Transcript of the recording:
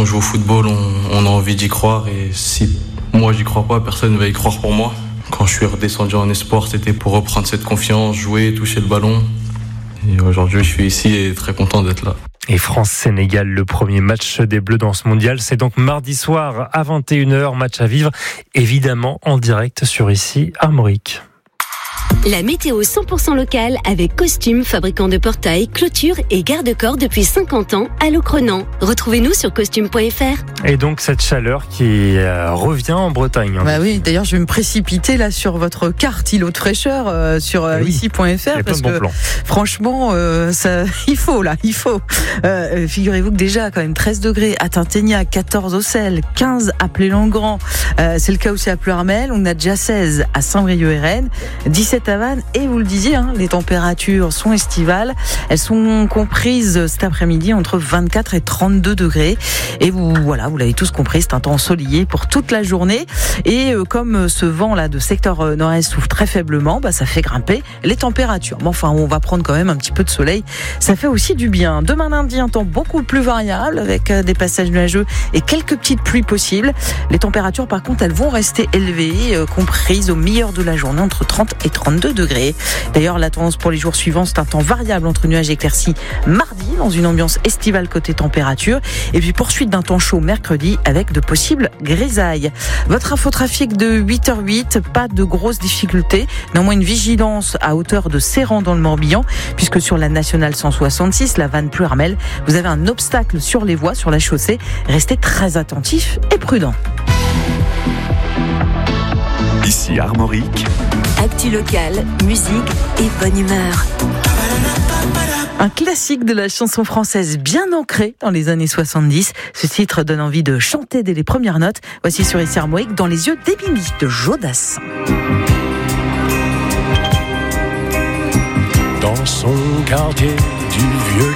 joue au football, on a envie d'y croire. Et si moi j'y crois pas, personne ne va y croire pour moi. Quand je suis redescendu en espoir, c'était pour reprendre cette confiance, jouer, toucher le ballon. Et aujourd'hui, je suis ici et très content d'être là. Et France-Sénégal, le premier match des Bleus dans ce mondial, c'est donc mardi soir à 21h, match à vivre, évidemment en direct sur ici Armorique. La météo 100% locale avec Costume, fabricant de portails, clôtures et garde-corps depuis 50 ans à Locronan. Retrouvez-nous sur costume.fr. Et donc cette chaleur qui revient en Bretagne. Bah oui, d'ailleurs je vais me précipiter là sur votre carte îlot de fraîcheur sur ici.fr parce que franchement il faut. Figurez-vous que déjà quand même 13 degrés à Tinténiac, 14 au Sel, 15 à Plélangrand, c'est le cas aussi à Pleurmel, on a déjà 16 à Saint-Brieuc-et-Rennes, 17 à Vannes, et vous le disiez, les températures sont estivales, elles sont comprises cet après-midi entre 24 et 32 degrés, et vous l'avez tous compris, c'est un temps ensoleillé pour toute la journée, et comme ce vent là de secteur nord-est souffle très faiblement, ça fait grimper les températures. Mais enfin, on va prendre quand même un petit peu de soleil, ça fait aussi du bien. Demain lundi, un temps beaucoup plus variable avec des passages nuageux et quelques petites pluies possibles. Les températures par contre, elles vont rester élevées, comprises au meilleur de la journée entre 30 et 32 degrés. D'ailleurs, la tendance pour les jours suivants, c'est un temps variable entre nuages et éclaircies mardi, dans une ambiance estivale côté température, et puis poursuite d'un temps chaud mercredi avec de possibles grisailles. Votre infotrafic de 8h08, pas de grosses difficultés, néanmoins une vigilance à hauteur de Serran dans le Morbihan, puisque sur la nationale 166, la Vannes Pleurmel, vous avez un obstacle sur les voies, sur la chaussée. Restez très attentifs et prudents. Ici Armorique. Actu locale, musique et bonne humeur. Un classique de la chanson française bien ancré dans les années 70. Ce titre donne envie de chanter dès les premières notes. Voici sur ici Armorique, Dans les yeux d'Ébimi de Joe Dassin. Dans son quartier du vieux